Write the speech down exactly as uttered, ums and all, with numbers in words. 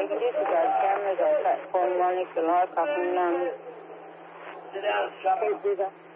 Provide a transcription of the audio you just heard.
Negative, we got cameras on platform one. If you like, I can, um, Sit down, shut keep with her.